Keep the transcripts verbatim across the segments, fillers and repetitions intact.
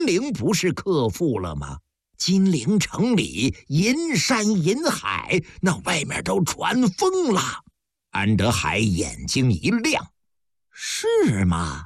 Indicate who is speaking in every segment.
Speaker 1: 陵不是克复了吗？金陵城里银山银海，那外面都传疯了。安德海眼睛一亮，是吗？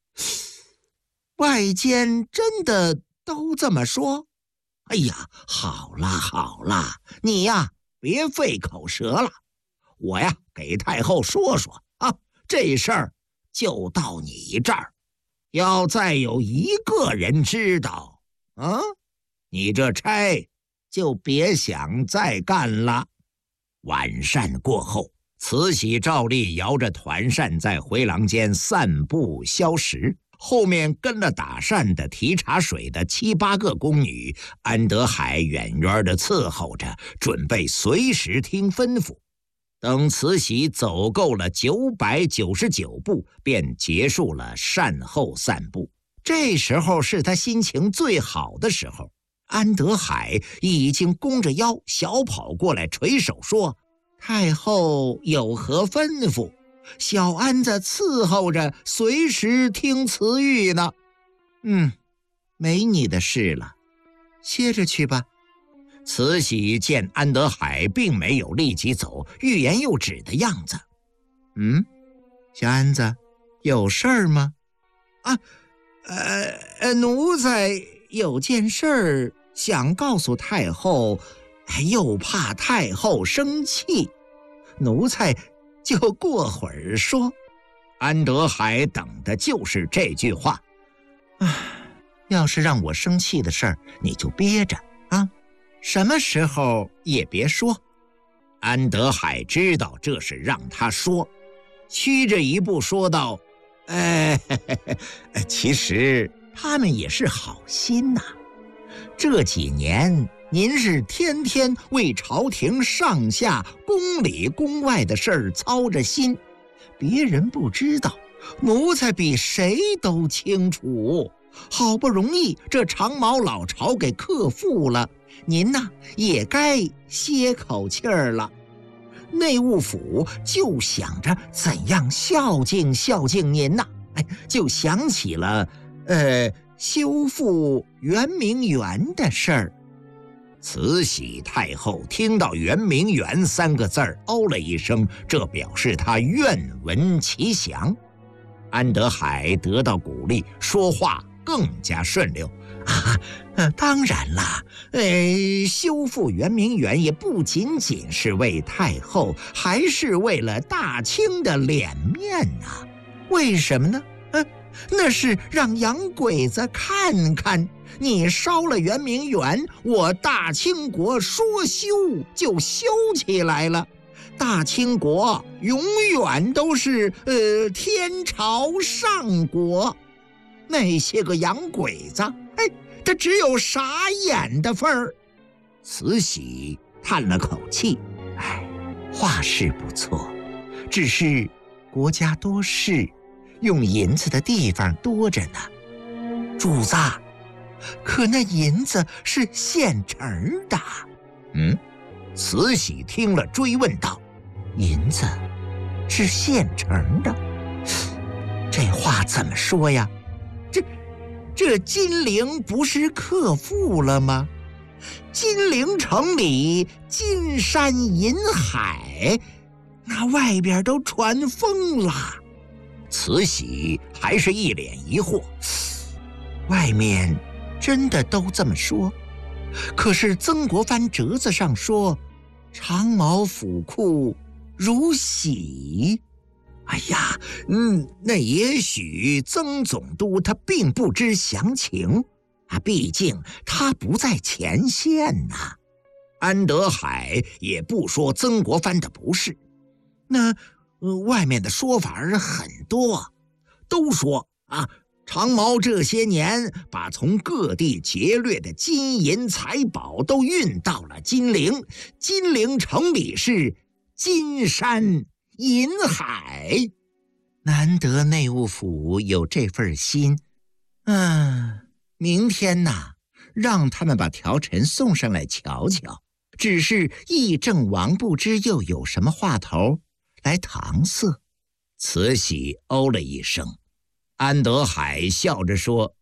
Speaker 1: 外间真的都这么说？哎呀，好啦好啦，你呀别费口舌了，我呀给太后说说啊，这事儿就到你这儿。要再有一个人知道，啊，你这差就别想再干了。晚膳过后，慈禧照例摇着团扇在回廊间散步消食，后面跟了打扇的、提茶水的七八个宫女，安德海远远地伺候着，准备随时听吩咐。等慈禧走够了九百九十九步，便结束了善后散步。这时候是他心情最好的时候。安德海已经弓着腰小跑过来，垂手说：“太后有何吩咐？小安子伺候着，随时听慈谕呢。”“嗯，没你的事了，歇着去吧。”慈禧见安德海并没有立即走，欲言又止的样子。“嗯，小安子，有事儿吗？”“啊，呃，奴才有件事儿想告诉太后，又怕太后生气，奴才就过会儿说。”安德海等的就是这句话。啊，要是让我生气的事儿，你就憋着啊，什么时候也别说。安德海知道这是让他说，屈着一步说道：“哎，其实他们也是好心呐、啊。这几年您是天天为朝廷上下宫里宫外的事儿操着心，别人不知道，奴才比谁都清楚。好不容易这长毛老巢给克复了，您呐也该歇口气儿了。内务府就想着怎样孝敬孝敬您呐，哎，就想起了呃修复圆明园的事儿。”慈禧太后听到圆明园三个字儿，哦了一声，这表示她愿闻其详。安德海得到鼓励，说话更加顺溜。啊，呃，当然啦，呃，修复圆明园也不仅仅是为太后，还是为了大清的脸面啊。为什么呢？呃，那是让洋鬼子看看，你烧了圆明园，我大清国说修就修起来了。大清国永远都是呃天朝上国，那些个洋鬼子，哎，他只有傻眼的份儿。慈禧叹了口气，哎，话是不错，只是国家多事，用银子的地方多着呢。主子，可那银子是现成的。嗯，慈禧听了追问道：“银子是现成的？这话怎么说呀？这这金陵不是克复了吗？金陵城里金山银海，那外边都传疯了。”慈禧还是一脸疑惑，外面真的都这么说？可是曾国藩折子上说长毛府库如洗。哎呀，嗯，那也许曾总督他并不知详情啊，毕竟他不在前线呐、啊。安德海也不说曾国藩的不是，那、呃、外面的说法很多，都说啊，长毛这些年把从各地劫掠的金银财宝都运到了金陵，金陵城里是金山银海。难得内务府有这份心，嗯，明天呐，让他们把条陈送上来瞧瞧。只是议政王不知又有什么话头来搪塞。慈禧哦了一声，安德海笑着说：“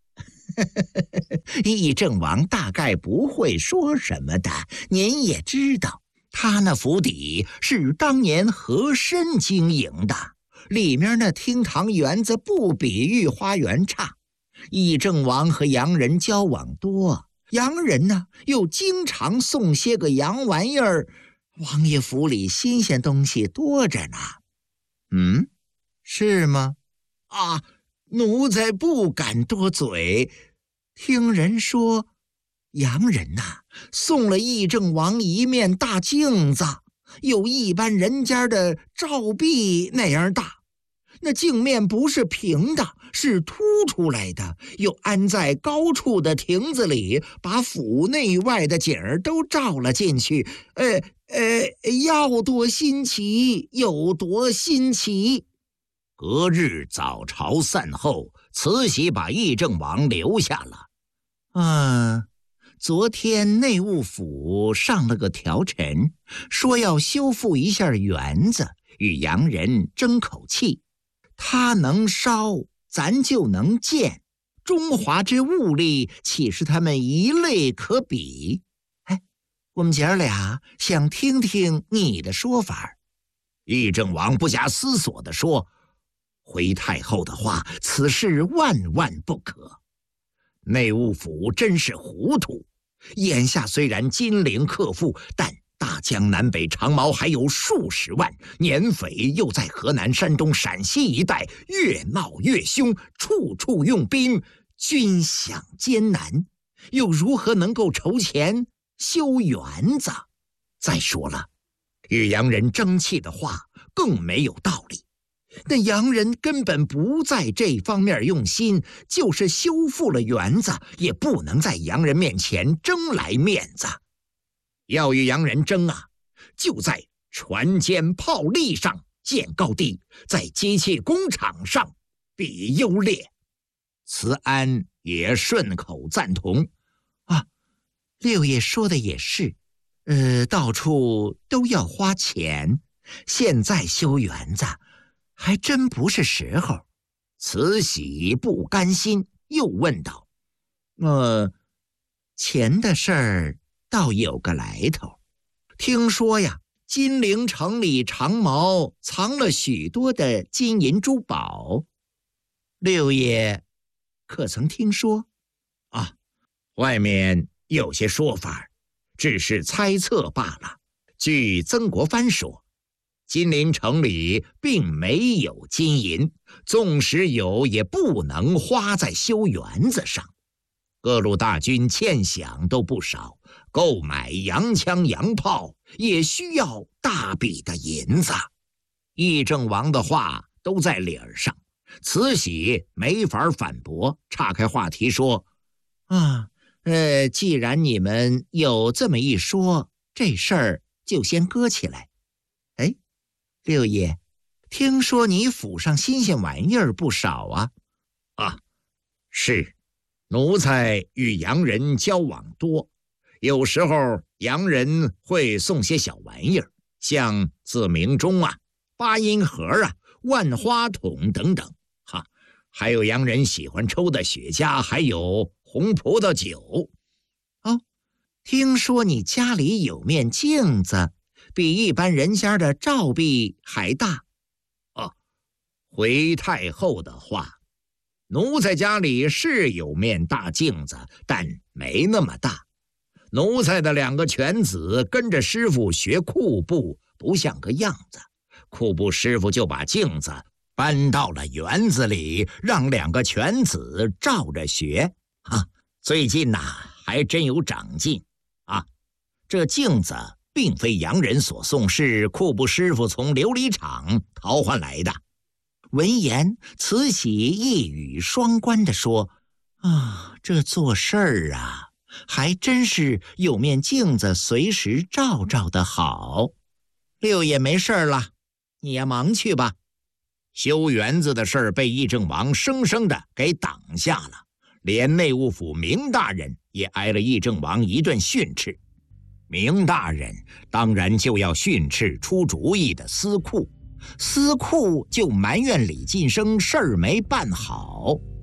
Speaker 1: 议政王大概不会说什么的，您也知道，他那府邸是当年和珅经营的，里面那厅堂园子不比御花园差。议政王和洋人交往多，洋人呢又经常送些个洋玩意儿，王爷府里新鲜东西多着呢。嗯，是吗？啊，奴才不敢多嘴。听人说，洋人呐、啊、送了议政王一面大镜子，有一般人家的照壁那样大。那镜面不是平的，是凸出来的，又安在高处的亭子里，把府内外的景儿都照了进去。呃呃，要多新奇有多新奇。隔日早朝散后，慈禧把议政王留下了。嗯，昨天内务府上了个条陈，说要修复一下园子，与洋人争口气。他能烧，咱就能建，中华之物力，岂是他们一类可比？哎，我们姐儿俩想听听你的说法。议政王不假思索地说：“回太后的话，此事万万不可。内务府真是糊涂，眼下虽然金陵克复，但大江南北长毛还有数十万，年匪又在河南、山东、陕西一带越闹越凶，处处用兵，军饷艰难，又如何能够筹钱修园子？再说了，与洋人争气的话更没有道理。那洋人根本不在这方面用心，就是修复了园子，也不能在洋人面前争来面子。要与洋人争啊，就在船坚炮利上见高低，在机器工厂上比优劣。”慈安也顺口赞同。啊，六爷说的也是，呃，到处都要花钱，现在修园子还真不是时候。慈禧不甘心，又问道：“呃，钱的事儿倒有个来头，听说呀，金陵城里长毛藏了许多的金银珠宝，六爷可曾听说？”啊，外面有些说法，只是猜测罢了。据曾国藩说，金陵城里并没有金银，纵使有，也不能花在修园子上。各路大军欠饷都不少，购买洋枪洋炮也需要大笔的银子。议政王的话都在理儿上，慈禧没法反驳，岔开话题说：“啊，呃，既然你们有这么一说，这事儿就先搁起来。哎，六爷，听说你府上新鲜玩意儿不少啊？”“啊，是。奴才与洋人交往多，有时候洋人会送些小玩意儿，像自鸣钟啊、八音盒啊、万花筒等等，哈，还有洋人喜欢抽的雪茄，还有红葡萄酒。”“哦，听说你家里有面镜子，比一般人家的照壁还大。”“哦，回太后的话，奴才家里是有面大镜子，但没那么大。奴才的两个犬子跟着师傅学库步，不像个样子。库步师傅就把镜子搬到了园子里，让两个犬子照着学。啊，最近呐、啊，还真有长进啊！这镜子并非洋人所送，是库步师傅从琉璃厂淘换来的。”闻言，慈禧一语双关地说：“啊，这做事儿啊，还真是有面镜子随时照照的好。六爷没事了，你也忙去吧。”修园子的事儿被议政王生生的给挡下了，连内务府明大人也挨了议政王一顿训斥。明大人当然就要训斥出主意的司库，司库就埋怨李晋生事儿没办好。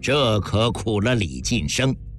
Speaker 1: 这可苦了李晋生。